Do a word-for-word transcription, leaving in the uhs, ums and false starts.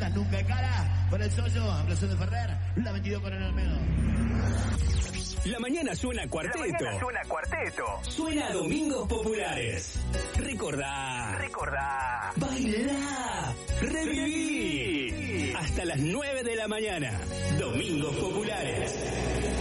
La nunca de cara, por el Soyo, Ambrosio de Ferrer, la veintidós con el Almedo. La mañana suena cuarteto. La mañana suena cuarteto. Suena Domingos Populares. Recordá. Recordá. Bailá. Reviví. Hasta las nueve de la mañana. Domingos Populares.